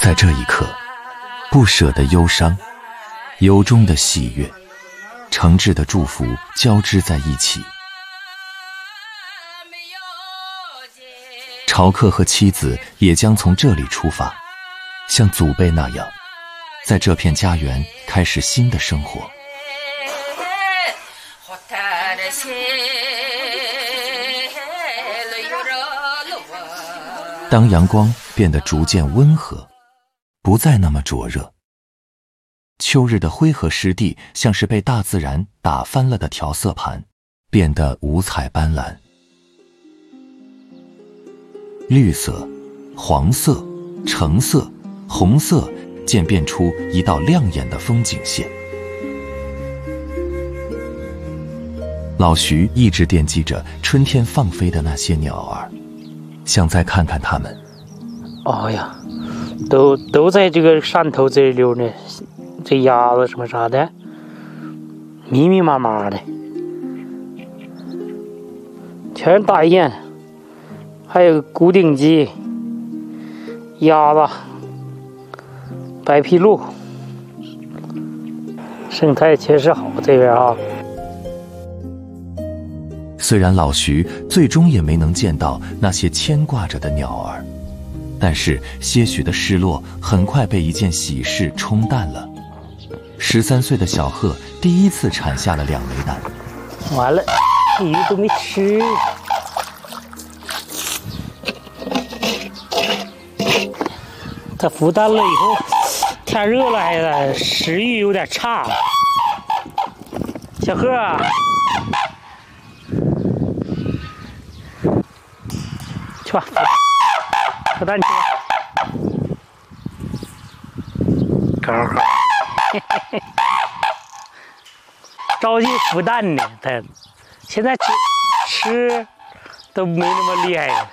在这一刻，不舍的忧伤，由衷的喜悦，诚挚的祝福交织在一起。朝客和妻子也将从这里出发，像祖辈那样，在这片家园开始新的生活。当阳光变得逐渐温和，不再那么灼热，秋日的灰河湿地像是被大自然打翻了的调色盘，变得五彩斑斓。绿色、黄色、橙色、红色渐变出一道亮眼的风景线。老徐一直惦记着春天放飞的那些鸟儿，想再看看它们。 哎呀，都在这个山头这里溜呢，这鸭子什么啥的，密密麻麻的，全是大雁，还有古顶鸡、鸭子、白皮鹭，生态确实好这边啊。 虽然老徐最终也没能见到那些牵挂着的鸟儿，但是些许的失落很快被一件喜事冲淡了。13岁的小贺第一次产下了2枚蛋。 完了，鱼都没吃。它孵蛋了以后，天热了孩子，食欲有点差。小贺，去吧，孵蛋去吧。高高，着急孵蛋呢，它现在吃都没那么厉害了。